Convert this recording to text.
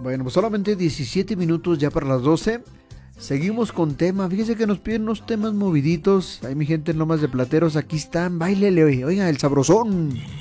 Bueno, pues solamente 17 minutos ya para las 12. Seguimos con tema. Fíjese que nos piden unos temas moviditos. Ahí mi gente en Lomas de Plateros, aquí están. Báilele, oiga, el sabrosón.